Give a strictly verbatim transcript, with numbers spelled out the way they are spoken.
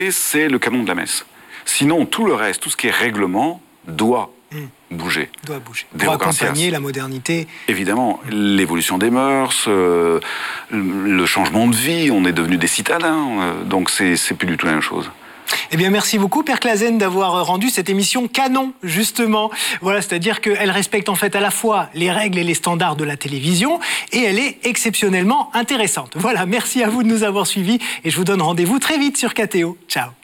Et c'est le canon de la messe. Sinon, tout le reste, tout ce qui est règlement, doit mmh. bouger. Doit bouger. Pour accompagner la modernité. Évidemment, l'évolution des mœurs, euh, le changement de vie, on est devenus des citadins, euh, donc c'est, c'est plus du tout la même chose. Eh bien, merci beaucoup, Père Clasen, d'avoir rendu cette émission canon, justement. Voilà, c'est-à-dire qu'elle respecte en fait à la fois les règles et les standards de la télévision, et elle est exceptionnellement intéressante. Voilà, merci à vous de nous avoir suivis, et je vous donne rendez-vous très vite sur K T O. Ciao.